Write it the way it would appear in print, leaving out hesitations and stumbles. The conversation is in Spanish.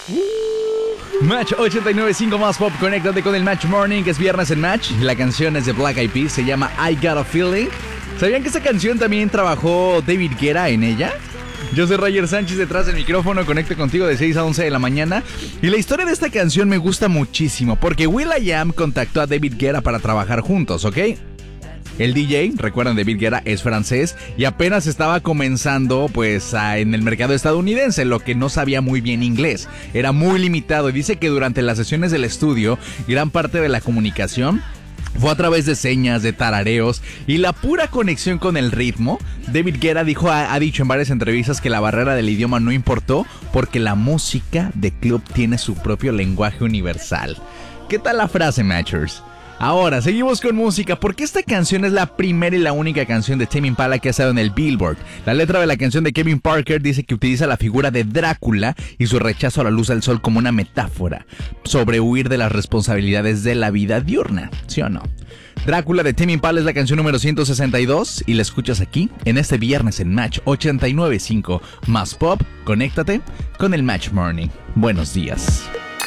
Match 89.5 más pop, conéctate con el Match Morning, que es viernes en Match. La canción es de Black Eyed Peas, se llama I Got a Feeling. ¿Sabían que esta canción también trabajó David Guetta en ella? Yo soy Roger Sánchez, detrás del micrófono, conecto contigo de 6 a 11 de la mañana. Y la historia de esta canción me gusta muchísimo, porque will.i.am contactó a David Guetta para trabajar juntos, ¿ok? El DJ, recuerdan, David Guetta es francés y apenas estaba comenzando en el mercado estadounidense, lo que no sabía muy bien inglés. Era muy limitado y dice que durante las sesiones del estudio, gran parte de la comunicación fue a través de señas, de tarareos y la pura conexión con el ritmo. David Guetta ha dicho en varias entrevistas que la barrera del idioma no importó porque la música de club tiene su propio lenguaje universal. ¿Qué tal la frase, Matchers? Ahora, seguimos con música, porque esta canción es la primera y la única canción de Tame Impala que ha estado en el Billboard. La letra de la canción de Kevin Parker dice que utiliza la figura de Drácula y su rechazo a la luz del sol como una metáfora sobre huir de las responsabilidades de la vida diurna, ¿sí o no? Drácula de Tame Impala es la canción número 162 y la escuchas aquí en este viernes en Match 89.5 más pop. Conéctate con el Match Morning. Buenos días.